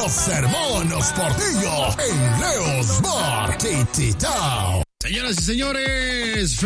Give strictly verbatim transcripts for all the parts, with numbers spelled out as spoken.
Los hermanos Portillo en Leo's Bar, Town. Señoras y señores,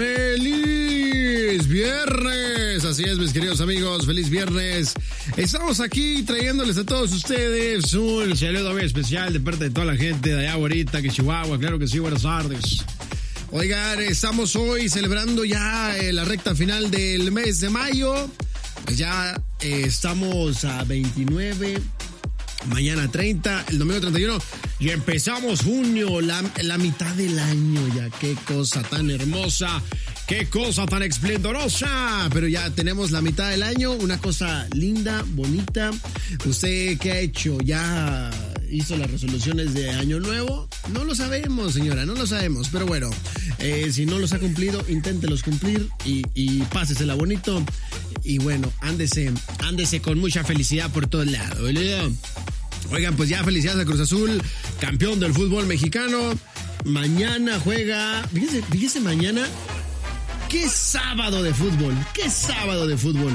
feliz viernes. Así es, mis queridos amigos, feliz viernes. Estamos aquí trayéndoles a todos ustedes un saludo muy especial de parte de toda la gente de allá ahorita, que Chihuahua, claro que sí, buenas tardes. Oigan, estamos hoy celebrando ya eh, la recta final del mes de mayo. Pues ya eh, estamos a veintinueve, mañana treinta, el domingo treinta y uno. Y empezamos junio, la, la mitad del año ya. Qué cosa tan hermosa, qué cosa tan esplendorosa. Pero ya tenemos la mitad del año, una cosa linda, bonita. ¿Usted qué ha hecho? ¿Ya hizo las resoluciones de año nuevo? No lo sabemos, señora, no lo sabemos. Pero bueno, eh, si no los ha cumplido, inténtelos cumplir y, y pásesela bonito. Y bueno, ándese, ándese con mucha felicidad por todos lados, ¿verdad? Oigan, pues ya felicidades a Cruz Azul, campeón del fútbol mexicano. Mañana juega, fíjese, fíjese mañana, qué sábado de fútbol, qué sábado de fútbol.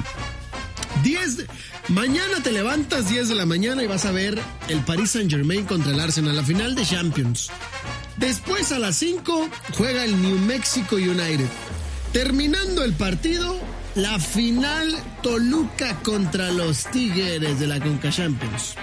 diez de, mañana te levantas diez de la mañana y vas a ver el Paris Saint-Germain contra el Arsenal, la final de Champions. Después a las cinco juega el New Mexico United. Terminando el partido, la final Toluca contra los Tigres de la Conca Champions.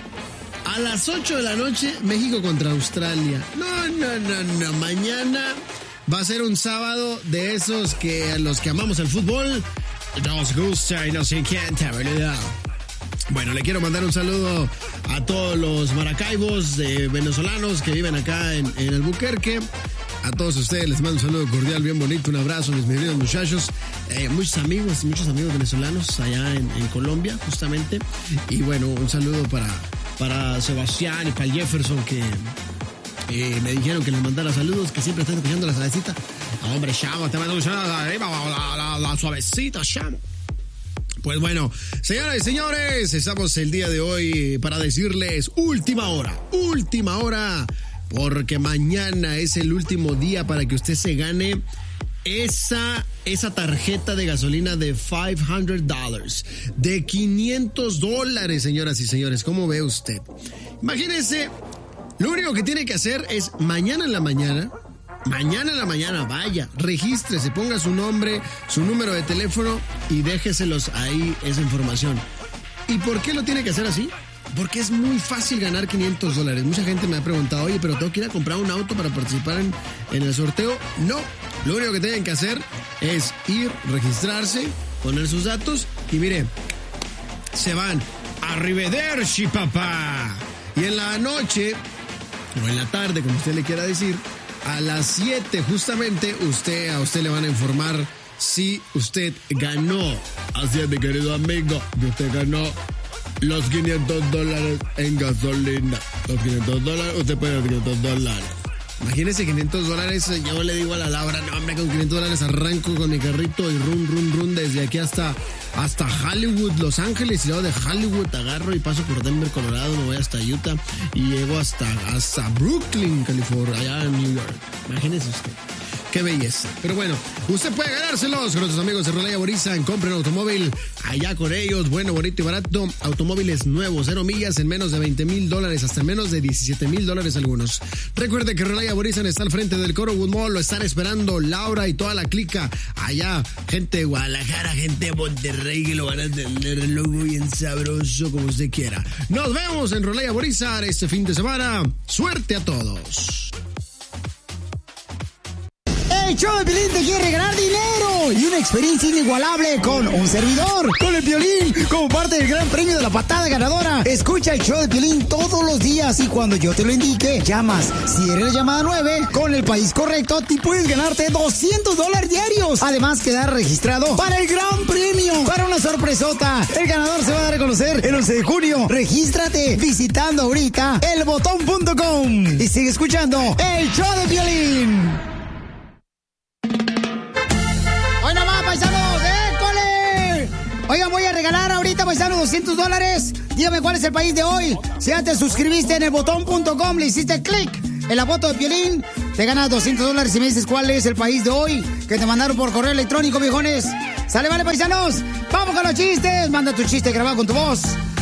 A las ocho de la noche, México contra Australia. No, no, no, no. Mañana va a ser un sábado de esos que a los que amamos el fútbol nos gusta y nos encanta, ¿verdad? Bueno, le quiero mandar un saludo a todos los maracaibos de venezolanos que viven acá en, en Albuquerque. A todos ustedes les mando un saludo cordial, bien bonito, un abrazo, mis queridos muchachos. Eh, muchos amigos, muchos amigos venezolanos allá en, en Colombia, justamente. Y bueno, un saludo para, para Sebastián y para Jefferson, que eh, me dijeron que les mandara saludos, que siempre están escuchando la suavecita. Ah, hombre, chamo, te mando un saludo arriba, la, la, la, la suavecita, chamo. Pues bueno, señoras y señores, estamos el día de hoy para decirles última hora, última hora. Porque mañana es el último día para que usted se gane esa, esa tarjeta de gasolina de quinientos dólares. De quinientos dólares, señoras y señores. ¿Cómo ve usted? Imagínese, lo único que tiene que hacer es mañana en la mañana, mañana en la mañana, vaya, regístrese, ponga su nombre, su número de teléfono y déjeselos ahí esa información. ¿Y por qué lo tiene que hacer así? Porque es muy fácil ganar quinientos dólares. Mucha gente me ha preguntado, oye, pero tengo que ir a comprar un auto para participar en, en el sorteo. No, lo único que tienen que hacer es ir, registrarse, poner sus datos y mire, se van. Arrivederci, papá. Y en la noche, o en la tarde, como usted le quiera decir, a las siete justamente, usted, a usted le van a informar si usted ganó. Así es, mi querido amigo, que usted ganó los quinientos dólares en gasolina. Los quinientos dólares, usted puede los quinientos dólares. Imagínese quinientos dólares, yo le digo a la Laura, no hombre, con quinientos dólares arranco con mi carrito y run, run, run desde aquí hasta, hasta Hollywood, Los Ángeles, y luego de Hollywood agarro y paso por Denver, Colorado, me voy hasta Utah y llego hasta, hasta Brooklyn, California, allá en New York. Imagínese usted. Qué belleza. Pero bueno, usted puede ganárselos con nuestros amigos de Rolaya Borizan. Compren un automóvil allá con ellos. Bueno, bonito y barato. Automóviles nuevos, cero millas en menos de veinte mil dólares, hasta en menos de diecisiete mil dólares algunos. Recuerde que Rolaya Borizan está al frente del Corowood Mall. Lo están esperando Laura y toda la clica. Allá, gente de Guadalajara, gente de Monterrey, que lo van a tener el logo bien sabroso como usted quiera. Nos vemos en Rolaya Borizan este fin de semana. Suerte a todos. El show de Piolín te quiere ganar dinero y una experiencia inigualable con un servidor, con el Piolín, como parte del gran premio de la patada ganadora. Escucha el show de Piolín todos los días y cuando yo te lo indique, llamas. Si eres la llamada nueve, con el país correcto, te puedes ganarte doscientos dólares diarios. Además, quedar registrado para el gran premio, para una sorpresota. El ganador se va a dar a conocer el once de junio. Regístrate visitando ahorita el botón punto com y sigue escuchando el show de Piolín. Oigan, voy a regalar ahorita, paisano, doscientos dólares. Dígame cuál es el país de hoy. Si ya te suscribiste en el botón punto com, le hiciste clic en la foto de Piolín, te ganas doscientos dólares y me dices cuál es el país de hoy que te mandaron por correo electrónico, viejones. ¿Sale, vale, paisanos? Vamos con los chistes. Manda tu chiste grabado con tu voz